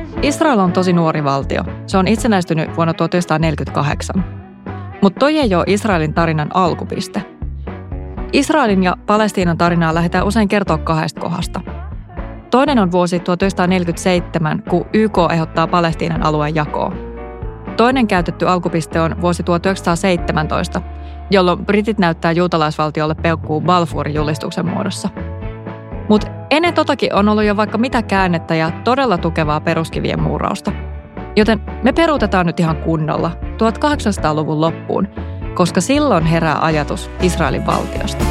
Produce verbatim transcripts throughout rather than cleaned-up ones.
Israel on tosi nuori valtio. Se on itsenäistynyt vuonna tuhatyhdeksänsataaneljäkymmentäkahdeksan. Mutta toi ei ole Israelin tarinan alkupiste. Israelin ja Palestiinan tarinaa lähdetään usein kertoa kahdesta kohdasta. Toinen on vuosi tuhatyhdeksänsataaneljäkymmentäseitsemän, kun Y K ehdottaa Palestiinan alueen jakoa. Toinen käytetty alkupiste on vuosi tuhatyhdeksänsataaseitsemäntoista, jolloin britit näyttää juutalaisvaltiolle peukkuu Balfourin julistuksen muodossa. Mutta ennen totakin on ollut jo vaikka mitä käännettä ja todella tukevaa peruskivien muurausta. Joten me peruutetaan nyt ihan kunnolla tuhatkahdeksansataaluvun loppuun, koska silloin herää ajatus Israelin valtiosta.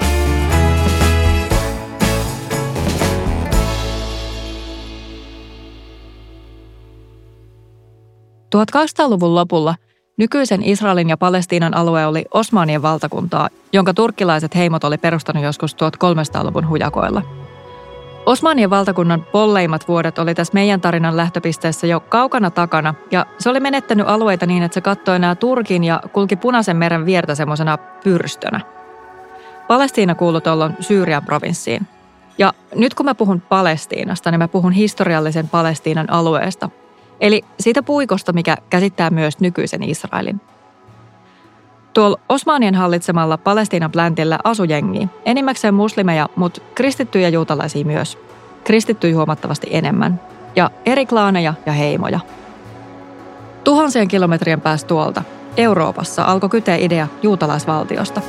tuhatkahdeksansataaluvun lopulla nykyisen Israelin ja Palestiinan alue oli Osmanien valtakuntaa, jonka turkkilaiset heimot oli perustanut joskus tuhatkolmesataaluvun hujakoilla. Osmanien valtakunnan polleimmat vuodet oli tässä meidän tarinan lähtöpisteessä jo kaukana takana, ja se oli menettänyt alueita niin, että se kattoi enää Turkin ja kulki Punaisen meren viertä semmoisena pyrstönä. Palestiina kuului tuolloin Syyrian provinssiin. Ja nyt kun mä puhun Palestiinasta, niin mä puhun historiallisen Palestiinan alueesta. Eli siitä puikosta, mikä käsittää myös nykyisen Israelin. Tuolla Osmanien hallitsemalla Palestiinan pläntillä asui jengiä, enimmäkseen muslimeja, mutta kristittyjä juutalaisia myös. Kristittyjä huomattavasti enemmän. Ja eri klaaneja ja heimoja. Tuhansien kilometrien päästä tuolta, Euroopassa, alkoi kyteä idea juutalaisvaltiosta.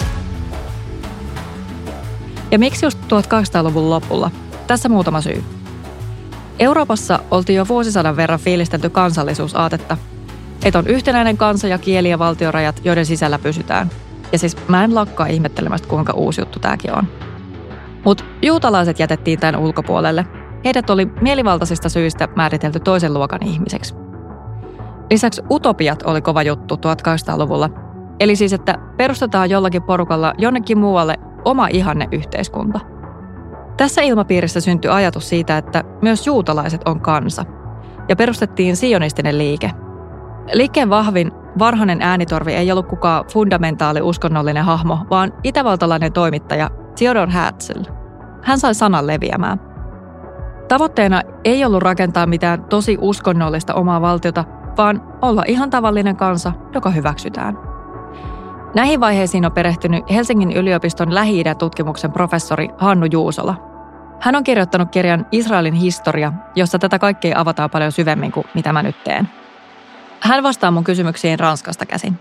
Ja miksi just tuhatkahdeksansataaluvun lopulla? Tässä muutama syy. Euroopassa oltiin jo vuosisadan verran fiilistelty kansallisuusaatetta, että on yhtenäinen kansa ja kieli- ja valtiorajat, joiden sisällä pysytään. Ja siis mä en lakkaa ihmettelemästä, kuinka uusi juttu tääkin on. Mutta juutalaiset jätettiin tämän ulkopuolelle. Heidät oli mielivaltaisista syistä määritelty toisen luokan ihmiseksi. Lisäksi utopiat oli kova juttu tuhatkahdeksansataaluvulla. Eli siis, että perustetaan jollakin porukalla jonnekin muualle oma ihanneyhteiskunta. Tässä ilmapiirissä syntyi ajatus siitä, että myös juutalaiset on kansa, ja perustettiin sionistinen liike. Liikkeen vahvin varhainen äänitorvi ei ollut kukaan fundamentaali uskonnollinen hahmo, vaan itävaltalainen toimittaja Theodor Herzl. Hän sai sanan leviämään. Tavoitteena ei ollut rakentaa mitään tosi uskonnollista omaa valtiota, vaan olla ihan tavallinen kansa, joka hyväksytään. Näihin vaiheisiin on perehtynyt Helsingin yliopiston Lähi-idän tutkimuksen professori Hannu Juusola. Hän on kirjoittanut kirjan Israelin historia, jossa tätä kaikkea avataan paljon syvemmin kuin mitä mä nyt teen. Hän vastaa mun kysymyksiin Ranskasta käsin.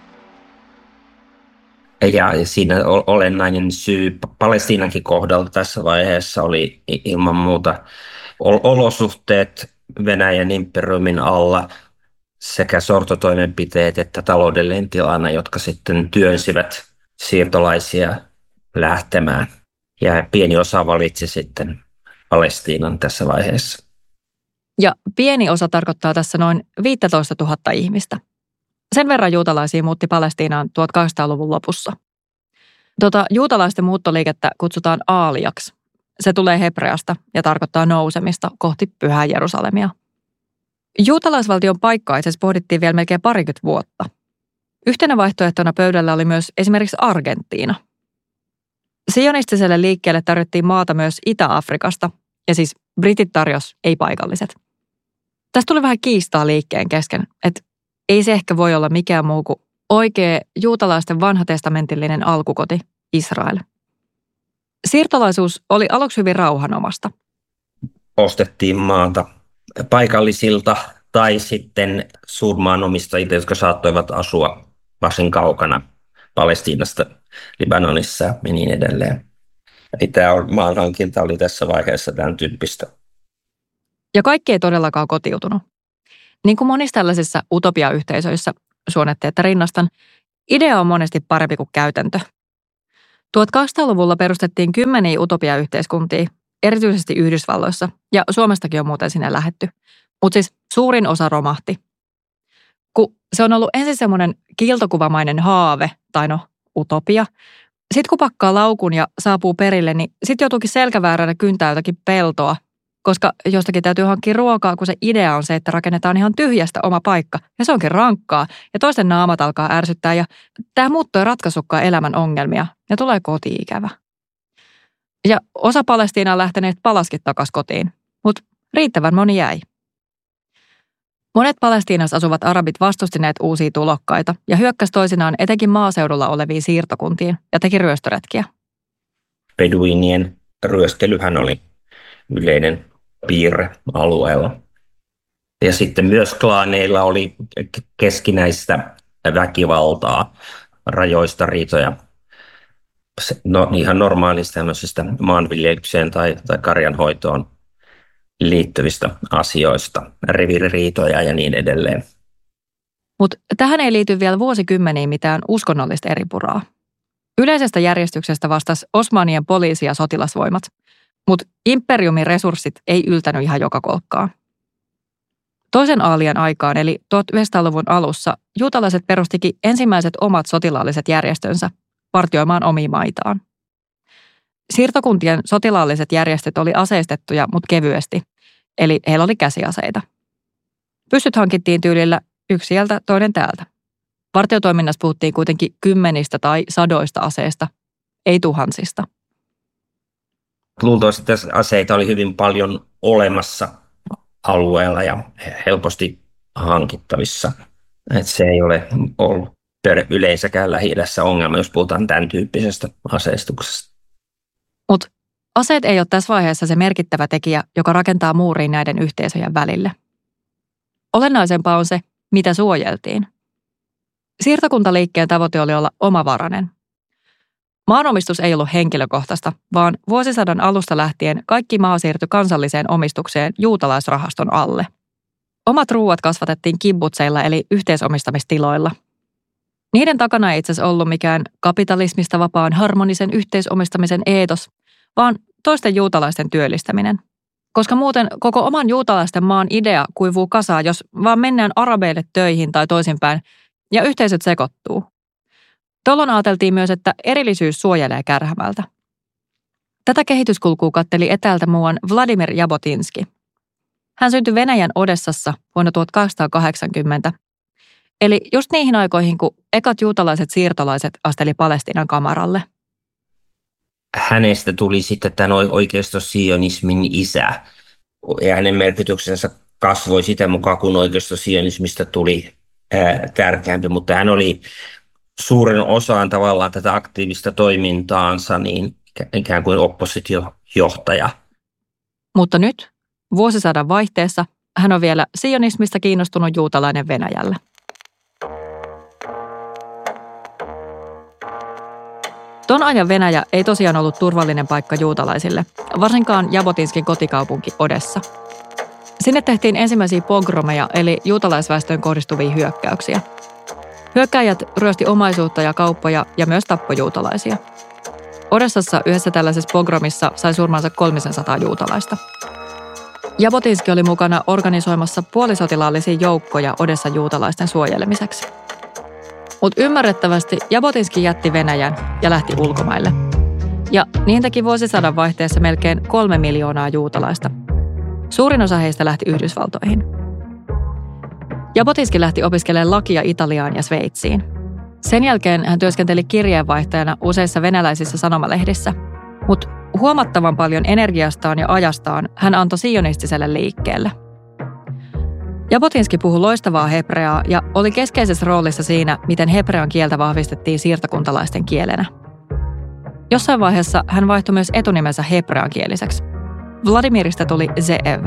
Ja siinä olennainen syy Palestiinankin kohdalla tässä vaiheessa oli ilman muuta olosuhteet Venäjän imperiumin alla sekä sortotoimenpiteet että taloudellinen tilanne, jotka sitten työnsivät siirtolaisia lähtemään. Ja pieni osa valitsi sitten Palestiinan tässä vaiheessa. Ja pieni osa tarkoittaa tässä noin viisitoistatuhatta ihmistä. Sen verran juutalaisia muutti Palestiinaan tuhatkahdeksansataaluvun lopussa. Tuota, juutalaisten muuttoliikettä kutsutaan aaliaksi. Se tulee hebreasta ja tarkoittaa nousemista kohti Pyhää Jerusalemia. Juutalaisvaltion paikkaa itse asiassa pohdittiin vielä melkein parikymmentä vuotta. Yhtenä vaihtoehtona pöydällä oli myös esimerkiksi Argentiina. Sionistiselle liikkeelle tarjottiin maata myös Itä-Afrikasta, ja siis britit tarjos, ei paikalliset. Tästä tuli vähän kiistaa liikkeen kesken, että ei se ehkä voi olla mikään muu kuin oikea juutalaisten vanhatestamentillinen alkukoti, Israel. Siirtolaisuus oli aluksi hyvin rauhanomasta. Ostettiin maata paikallisilta tai sitten suurmaanomistajilta, jotka saattoivat asua varsin kaukana Palestiinasta, Libanonissa ja niin edelleen. Eli tämä maanhankinta oli tässä vaiheessa tämän tyyppistä. Ja kaikki ei todellakaan kotiutunut. Niin kuin monissa tällaisissa utopiayhteisöissä, suunnette, että rinnastan, idea on monesti parempi kuin käytäntö. tuhatkahdeksansataaluvulla perustettiin kymmeniä utopiayhteiskuntia, erityisesti Yhdysvalloissa, ja Suomestakin on muuten sinne lähetty. Mutta siis suurin osa romahti. Kun se on ollut ensin semmoinen kiiltokuvamainen haave, tai no utopia. Sitten kun pakkaa laukun ja saapuu perille, niin sitten joutuukin selkävääränä kyntää jotakin peltoa, koska jostakin täytyy hankkia ruokaa, kun se idea on se, että rakennetaan ihan tyhjästä oma paikka. Ja se onkin rankkaa, ja toisten naamat alkaa ärsyttää, ja tämä muutto ei ratkaisukaan elämän ongelmia, ja tulee koti-ikävä. Ja osa Palestiinaan lähteneet palaskin takas kotiin, mutta riittävän moni jäi. Monet Palestiinassa asuvat arabit vastustineet uusia tulokkaita ja hyökkäsi toisinaan etenkin maaseudulla oleviin siirtokuntiin ja teki ryöstöretkiä. Beduinien ryöstelyhän oli yleinen piirre alueella. Ja sitten myös klaaneilla oli keskinäistä väkivaltaa, rajoista riitoja. No, ihan normaalista tämmöisistä maanviljelykseen tai, tai karjanhoitoon liittyvistä asioista, reviiririitoja ja niin edelleen. Mutta tähän ei liity vielä vuosikymmeniin mitään uskonnollista eripuraa. Yleisestä järjestyksestä vastasi Osmanien poliisi- ja sotilasvoimat, mutta imperiumin resurssit ei yltänyt ihan joka kolkkaan. Toisen aalian aikaan, eli tuhatyhdeksänsataaluvun alussa, juutalaiset perustikin ensimmäiset omat sotilaalliset järjestönsä vartioimaan omia maitaan. Siirtokuntien sotilaalliset järjestöt oli aseistettuja, mutta kevyesti, eli heillä oli käsiaseita. Pyssyt hankittiin tyylillä yksi sieltä, toinen täältä. Vartiotoiminnassa puhuttiin kuitenkin kymmenistä tai sadoista aseista, ei tuhansista. Luultavasti tässä aseita oli hyvin paljon olemassa alueella ja helposti hankittavissa. Et se ei ole ollut yleensäkään Lähi-idässä ongelma, jos puhutaan tämän tyyppisestä aseistuksesta. Mutta aseet ei ole tässä vaiheessa se merkittävä tekijä, joka rakentaa muuriin näiden yhteisöjen välille. Olennaisempaa on se, mitä suojeltiin. Siirtokuntaliikkeen tavoite oli olla omavarainen. Maanomistus ei ollut henkilökohtaista, vaan vuosisadan alusta lähtien kaikki maa siirtyi kansalliseen omistukseen juutalaisrahaston alle. Omat ruuat kasvatettiin kibbutseilla eli yhteisomistamistiloilla. Niiden takana ei itse asiassa ollut mikään kapitalismista vapaan harmonisen yhteisomistamisen eetos, vaan toisten juutalaisten työllistäminen. Koska muuten koko oman juutalaisten maan idea kuivuu kasaan, jos vaan mennään arabeille töihin tai toisinpäin, ja yhteisöt sekoittuu. Tuolloin ajateltiin myös, että erillisyys suojelee kärhämältä. Tätä kehityskulkua katteli etäältä muuan Vladimir Jabotinski. Hän syntyi Venäjän Odessassa vuonna tuhatkahdeksansataakahdeksankymmentä, eli just niihin aikoihin, kun ekat juutalaiset siirtolaiset asteli Palestiinan kamaralle. Hänestä tuli sitten tämän oikeistosionismin isä, ja hänen merkityksensä kasvoi sitä mukaan, kun oikeistosionismista tuli ää, tärkeämpi, mutta hän oli suuren osaan tavallaan tätä aktiivista toimintaansa niin ikään kuin oppositiojohtaja. Mutta nyt, vuosisadan vaihteessa, hän on vielä sionismista kiinnostunut juutalainen Venäjällä. Ton ajan Venäjä ei tosiaan ollut turvallinen paikka juutalaisille, varsinkaan Jabotinskin kotikaupunki Odessa. Sinne tehtiin ensimmäisiä pogromeja, eli juutalaisväestöön kohdistuvia hyökkäyksiä. Hyökkäjät ryösti omaisuutta ja kauppoja ja myös tappoi juutalaisia. Odessassa yhdessä tällaisessa pogromissa sai surmansa kolmesataa juutalaista. Jabotinski oli mukana organisoimassa puolisotilaallisia joukkoja Odessan juutalaisten suojelemiseksi. Mutta ymmärrettävästi Jabotinski jätti Venäjän ja lähti ulkomaille. Ja niin teki vuosisadan vaihteessa melkein kolme miljoonaa juutalaista. Suurin osa heistä lähti Yhdysvaltoihin. Jabotinski lähti opiskelemaan lakia Italiaan ja Sveitsiin. Sen jälkeen hän työskenteli kirjeenvaihtajana useissa venäläisissä sanomalehdissä, mutta huomattavan paljon energiastaan ja ajastaan hän antoi sionistiselle liikkeelle. Jabotinski puhui loistavaa hebreaa ja oli keskeisessä roolissa siinä, miten hebrean kieltä vahvistettiin siirtokuntalaisten kielenä. Jossain vaiheessa hän vaihtoi myös etunimensä hebreankieliseksi. Vladimirista tuli Zeev.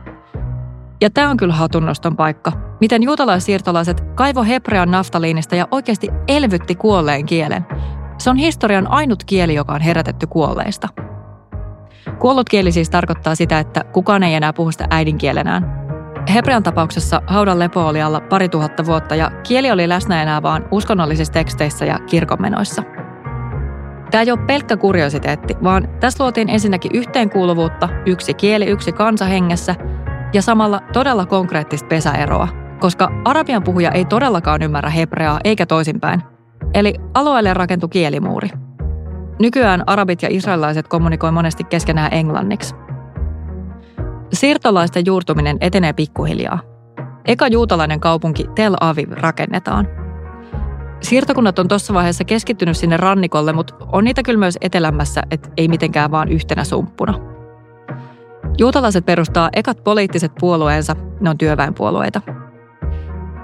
Ja tämä on kyllä hatunnoston paikka, miten juutalaissiirtolaiset kaivo hebrean naftaliinista ja oikeasti elvytti kuolleen kielen. Se on historian ainut kieli, joka on herätetty kuolleista. Kuollut kieli siis tarkoittaa sitä, että kukaan ei enää puhu sitä äidinkielenään. Hebrean tapauksessa haudan lepo oli alla pari tuhatta vuotta ja kieli oli läsnä enää vaan uskonnollisissa teksteissä ja kirkonmenoissa. Tämä ei ole pelkkä kuriositeetti, vaan tässä luotiin ensinnäkin yhteenkuuluvuutta, yksi kieli, yksi kansa hengessä ja samalla todella konkreettista pesäeroa, koska arabian puhuja ei todellakaan ymmärrä hebreaa eikä toisinpäin. Eli alueelle rakentui kielimuuri. Nykyään arabit ja israelilaiset kommunikoi monesti keskenään englanniksi. Siirtolaisten juurtuminen etenee pikkuhiljaa. Eka juutalainen kaupunki Tel Aviv rakennetaan. Siirtokunnat on tuossa vaiheessa keskittynyt sinne rannikolle, mutta on niitä kyllä myös etelämässä, et ei mitenkään vaan yhtenä sumppuna. Juutalaiset perustaa ekat poliittiset puolueensa, ne on työväenpuolueita.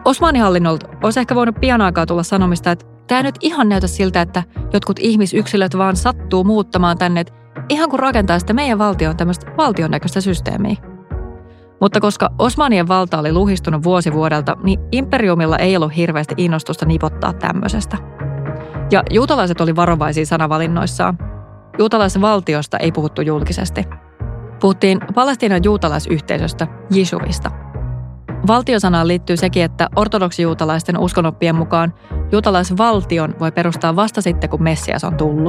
Osmanihallinnolta olisi ehkä voinut pian aikaa tulla sanomista, että tämä nyt ihan näytä siltä, että jotkut ihmisyksilöt vaan sattuu muuttamaan tänne, että ihan kun rakentaa sitä meidän valtion tämmöistä valtion näköistä systeemiä. Mutta koska Osmanien valta oli luhistunut vuosi vuodelta, niin imperiumilla ei ollut hirveästi innostusta nipottaa tämmöisestä. Ja juutalaiset oli varovaisia sanavalinnoissaan. Juutalaisvaltiosta ei puhuttu julkisesti. Puhuttiin Palestiinan juutalaisyhteisöstä, Jishuvista. Valtiosanaan liittyy sekin, että ortodoksijuutalaisten uskonoppien mukaan juutalaisvaltion voi perustaa vasta sitten, kun Messias on tullut.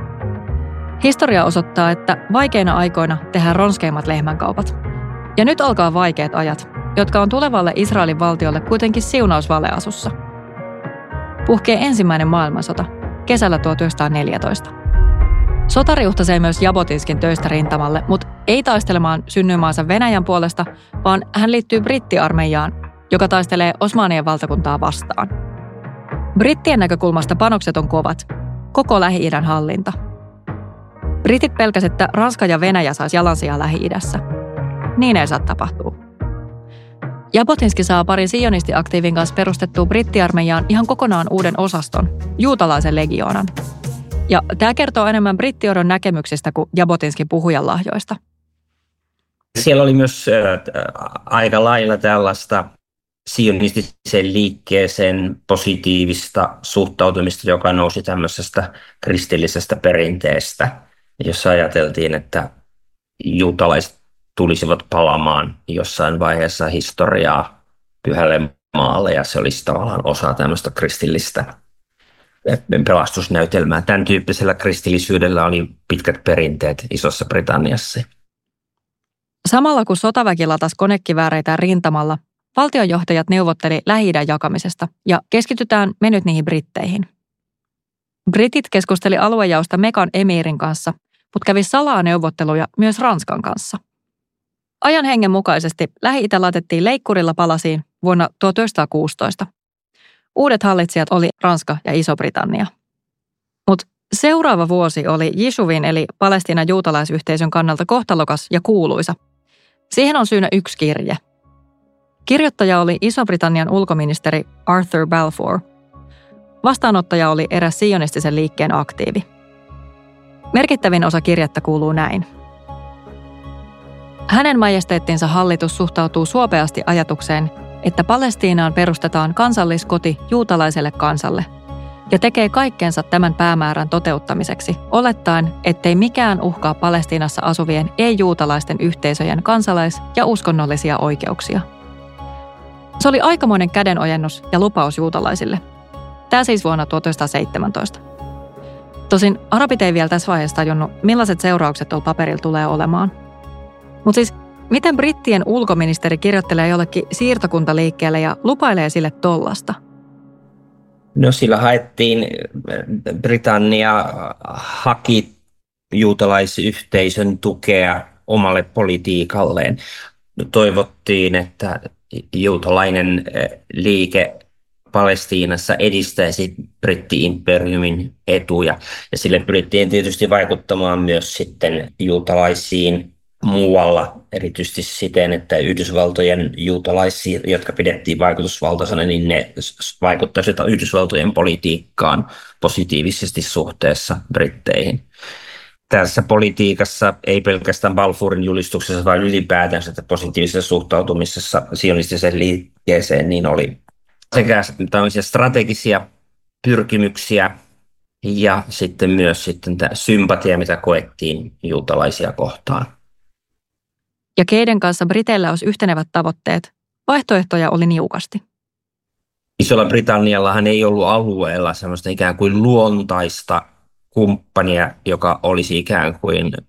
Historia osoittaa, että vaikeina aikoina tehdään ronskeimmat lehmänkaupat. Ja nyt alkaa vaikeat ajat, jotka on tulevalle Israelin valtiolle kuitenkin siunaus valeasussa. Puhkee ensimmäinen maailmansota kesällä tuhatyhdeksänsataaneljätoista. Sota riuhtasee myös Jabotinskin töistä rintamalle, mutta ei taistelemaan synnyinmaansa Venäjän puolesta, vaan hän liittyy brittiarmeijaan, joka taistelee Osmanien valtakuntaa vastaan. Brittien näkökulmasta panokset on kovat, koko Lähi-idän hallinta. Britit pelkäsivät, että Ranska ja Venäjä saisi jalansijaa Lähi-idässä. Niin ei saa tapahtua. Jabotinski saa parin sionistiaktiivin kanssa perustettua brittiarmeijaan ihan kokonaan uuden osaston, juutalaisen legioonan. Ja tämä kertoo enemmän brittijohdon näkemyksistä kuin Jabotinskin puhujan lahjoista. Siellä oli myös äh, aika lailla tällaista sionistiseen liikkeeseen positiivista suhtautumista, joka nousi tämmöisestä kristillisestä perinteestä, jossa ajateltiin, että juutalaiset tulisivat palaamaan jossain vaiheessa historiaa pyhälle maalle, ja se olisi tavallaan osa tämmöistä kristillistä pelastusnäytelmää. Tämän tyyppisellä kristillisyydellä oli pitkät perinteet Isossa Britanniassa. Samalla kun sotaväki latasi konekivääreitä rintamalla, valtionjohtajat neuvotteli Lähi-idän jakamisesta ja keskitytään me nyt niihin britteihin. Britit keskusteli aluejaosta Mekan emiirin kanssa, mutta kävi salaa neuvotteluja myös Ranskan kanssa. Ajan hengen mukaisesti Lähi-itä laitettiin leikkurilla palasiin vuonna tuhatyhdeksänsataakuusitoista. Uudet hallitsijat oli Ranska ja Iso-Britannia. Mutta seuraava vuosi oli Jishuvin eli Palestiinan juutalaisyhteisön kannalta kohtalokas ja kuuluisa. Siihen on syynä yksi kirje. Kirjoittaja oli Iso-Britannian ulkoministeri Arthur Balfour. Vastaanottaja oli eräs sionistisen liikkeen aktiivi. Merkittävin osa kirjettä kuuluu näin. Hänen majesteettinsa hallitus suhtautuu suopeasti ajatukseen, että Palestiinaan perustetaan kansalliskoti juutalaiselle kansalle ja tekee kaikkensa tämän päämäärän toteuttamiseksi, olettaen, ettei mikään uhkaa Palestiinassa asuvien ei-juutalaisten yhteisöjen kansalais- ja uskonnollisia oikeuksia. Se oli aikamoinen kädenojennus ja lupaus juutalaisille. Tämä siis vuonna tuhatyhdeksänsataaseitsemäntoista. Tosin arabit ei vielä tässä vaiheessa tajunnut, millaiset seuraukset tuolla paperilla tulee olemaan. Mutta siis, miten brittien ulkoministeri kirjoittelee jollekin siirtokuntaliikkeelle ja lupailee sille tollasta? No sillä haettiin, Britannia haki juutalaisyhteisön tukea omalle politiikalleen. Toivottiin, että juutalainen liike Palestiinassa edistäisi britti-imperiumin etuja. Ja sille pyrittiin tietysti vaikuttamaan myös sitten juutalaisiin muualla, erityisesti siten, että Yhdysvaltojen juutalaisia, jotka pidettiin vaikutusvaltaisena, niin ne vaikuttaisivat Yhdysvaltojen politiikkaan positiivisesti suhteessa britteihin. Tässä politiikassa, ei pelkästään Balfourin julistuksessa, vaan ylipäätänsä positiivisessa suhtautumisessa sionistiseen liikkeeseen, niin oli sekä tämmöisiä strategisia pyrkimyksiä ja sitten myös sitten tämä sympatia, mitä koettiin juutalaisia kohtaan. Ja keiden kanssa Briteillä olisi yhtenevät tavoitteet, vaihtoehtoja oli niukasti. Isolla Britanniallahan ei ollut alueella semmoista ikään kuin luontaista kumppania, joka olisi ikään kuin